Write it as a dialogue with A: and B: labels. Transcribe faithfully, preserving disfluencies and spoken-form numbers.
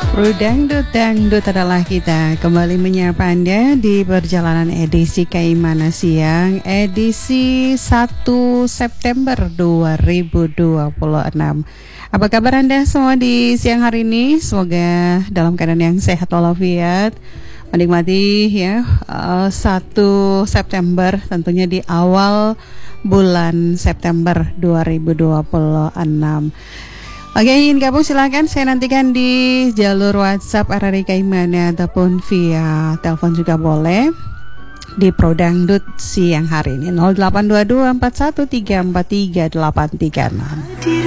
A: Dangdut Dangdut adalah kita kembali menyapa Anda di perjalanan edisi Kaimana Siang edisi satu September dua ribu dua puluh enam. Apa kabar Anda semua di siang hari ini? Semoga dalam keadaan yang sehat walafiat, menikmati ya uh, satu September, tentunya di awal bulan September dua ribu dua puluh enam. Oke, ingin gabung silakan, saya nantikan di jalur WhatsApp R R I Kaimana ataupun via telepon juga boleh di Pro Dangdut siang hari ini nol delapan dua dua empat satu tiga empat tiga delapan tiga enam.